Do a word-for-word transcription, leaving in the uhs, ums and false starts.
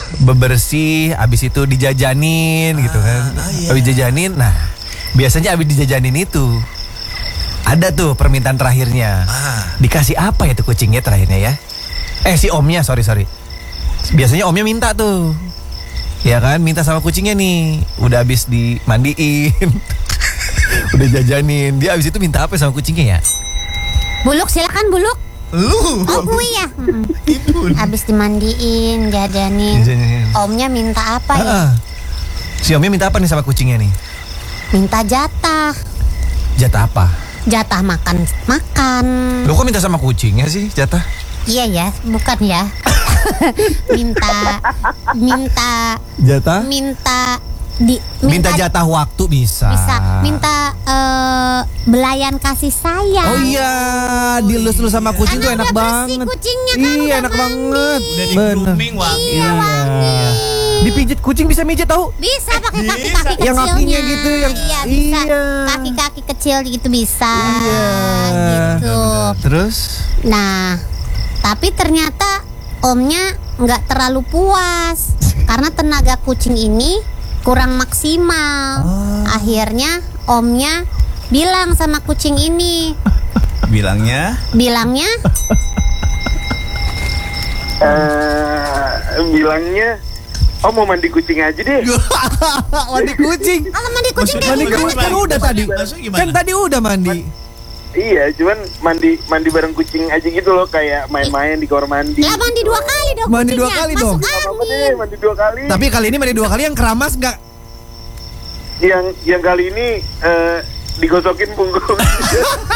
bebersih, abis itu dijajanin ah, gitu kan. Ah, iya. Abis dijajanin, nah biasanya abis dijajanin itu ada tuh permintaan terakhirnya. Ah. Dikasih apa ya tuh kucingnya terakhirnya ya? Eh si omnya, sorry sorry. Biasanya omnya minta tuh, ya kan, minta sama kucingnya nih. Udah abis dimandiin, udah jajanin, dia abis itu minta apa sama kucingnya ya? Buluk, silakan Buluk. Lu? Oh gue ya. Ibu. Abis dimandiin, jajanin. Jajanin. Omnya minta apa ya? Ah, si omnya minta apa nih sama kucingnya nih? Minta jatah. Jatah apa? Jatah makan makan. Lo kok minta sama kucingnya sih jatah? Iya ya, bukan ya. minta minta jatah? Minta Di, minta, minta jatah waktu bisa. Bisa. Minta uh, belayan kasih sayang. Oh iya, dilus-lus sama kucing tuh enak banget. Kucingnya kan iya, enak mandi. banget. Udah di grooming wangi. Iya, wangi. Dipijit kucing bisa mijit tahu? Bisa pakai kaki-kaki kecilnya. Yang kakinya gitu yang iya, bisa. Iya. Kaki-kaki kecil gitu bisa. Iya. Gitu. Terus? Nah, tapi ternyata omnya nggak terlalu puas karena tenaga kucing ini kurang maksimal. Oh. Akhirnya omnya bilang sama kucing ini. Bilangnya? Bilangnya? uh, bilangnya, oh mau mandi kucing aja deh. Mandi kucing? Kalau mandi kucing Maksud, mandi kucing kan udah tadi. Kan tadi udah mandi. Iya, cuman mandi mandi bareng kucing aja gitu loh, kayak main-main di kamar mandi. Lah mandi dua kali dong. Mandi dua kali masuk dong. Apa deh, mandi dua kali. Tapi kali ini mandi dua kali yang keramas nggak? Yang yang kali ini uh, digosokin punggung.